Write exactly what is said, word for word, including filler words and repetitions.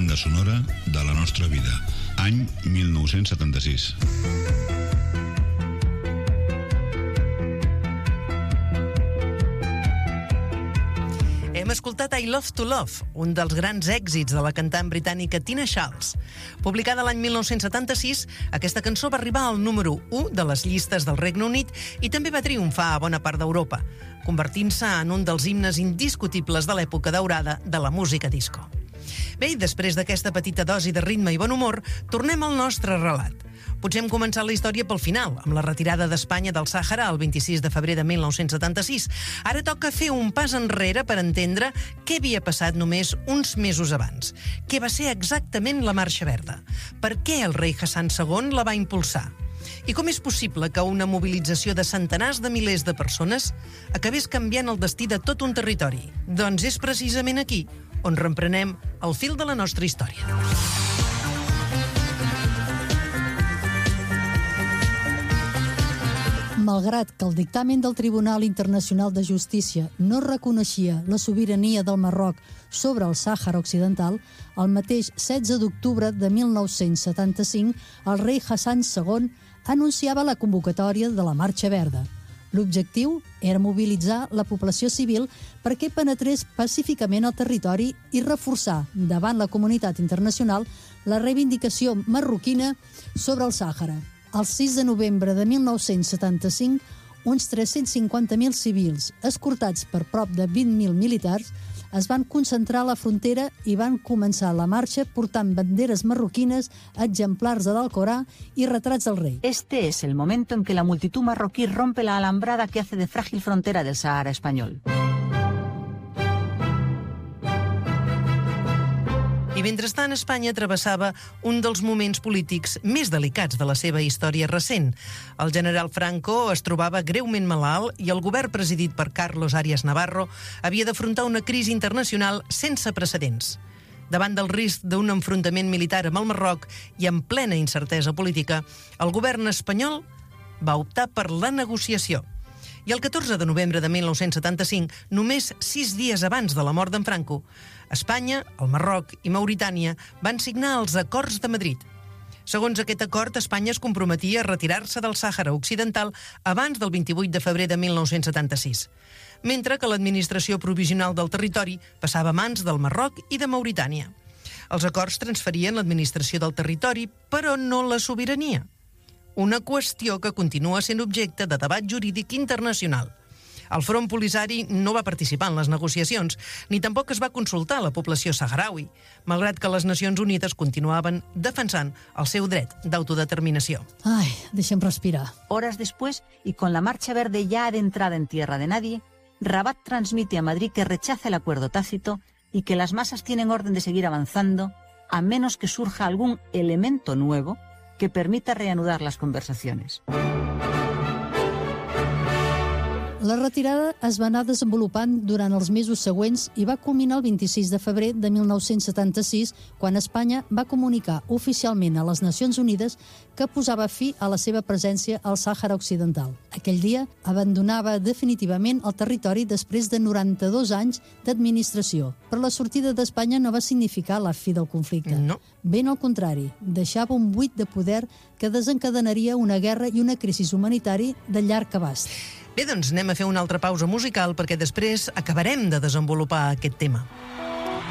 banda sonora de la nostra vida. Any mil nou-cents setanta-sis. Hem escoltat I Love to Love, un dels grans èxits de la cantant britànica Tina Charles. Publicada l'any mil nou-cents setanta-sis, aquesta cançó va arribar al número u de les llistes del Regne Unit i també va triomfar a bona part d'Europa, convertint-se en un dels himnes indiscutibles de l'època daurada de la música disco. Bé, i després d'aquesta petita dosi de ritme i bon humor, tornem al nostre relat. Potser hem començat la història pel final, amb la retirada d'Espanya del Sàhara el vint-i-sis de febrer de mil nou-cents setanta-sis. Ara toca fer un pas enrere per entendre què havia passat només uns mesos abans. Què va ser exactament la Marxa Verda? Per què el rei Hassan segon la va impulsar? I com és possible que una mobilització de centenars de milers de persones acabés canviant el destí de tot un territori? Doncs és precisament aquí on reemprenem el fil de la nostra història. Malgrat que el dictamen del Tribunal Internacional de Justícia no reconeixia la sobirania del Marroc sobre el Sàhara Occidental, el mateix setze d'octubre de mil nou-cents setanta-cinc el rei Hassan segon anunciava la convocatòria de la Marxa Verda. L'objectiu era mobilitzar la població civil perquè penetrés pacíficament al territori i reforçar davant la comunitat internacional la reivindicació marroquina sobre el Sàhara. El sis de novembre de mil nou-cents setanta-cinc, uns tres-cents cinquanta mil civils, escortats per prop de vint mil militars, es van concentrar a la frontera i van començar la marxa portant banderes marroquines, exemplars de l'Alcorà i retrats del rei. Este es el momento en que la multitud marroquí rompe la alambrada que hace de frágil frontera del Sahara español. I mentrestant, Espanya travessava un dels moments polítics més delicats de la seva història recent. El general Franco es trobava greument malalt i el govern presidit per Carlos Arias Navarro havia d'afrontar una crisi internacional sense precedents. Davant del risc d'un enfrontament militar amb el Marroc i en plena incertesa política, el govern espanyol va optar per la negociació. I el catorze de novembre de mil nou-cents setanta-cinc, només sis dies abans de la mort d'en Franco, Espanya, el Marroc i Mauritània van signar els Acords de Madrid. Segons aquest acord, Espanya es comprometia a retirar-se del Sàhara Occidental abans del vint-i-vuit de febrer de mil nou-cents setanta-sis, mentre que l'administració provisional del territori passava a mans del Marroc i de Mauritània. Els acords transferien l'administració del territori, però no la sobirania. Una qüestió que continua sent objecte de debat jurídic internacional. El Front Polisari no va participar en les negociacions, ni tampoc es va consultar a la població saharaui, malgrat que les Nacions Unides continuaven defensant el seu dret d'autodeterminació. Ai, deixem respirar. Horas después, y con la Marcha Verde ya adentrada en tierra de nadie, Rabat transmite a Madrid que rechaza el acuerdo tácito y que las masas tienen orden de seguir avanzando a menos que surja algún elemento nuevo que permita reanudar las conversaciones. La retirada es va anar desenvolupant durant els mesos següents i va culminar el vint-i-sis de febrer de mil nou-cents setanta-sis, quan Espanya va comunicar oficialment a les Nacions Unides que posava fi a la seva presència al Sàhara Occidental. Aquell dia abandonava definitivament el territori després de noranta-dos anys d'administració, però la sortida d'Espanya no va significar la fi del conflicte. No. Ben al contrari, deixava un buit de poder que desencadenaria una guerra i una crisi humanitària de llarg abast. Bé, doncs anem a fer una altra pausa musical perquè després acabarem de desenvolupar aquest tema.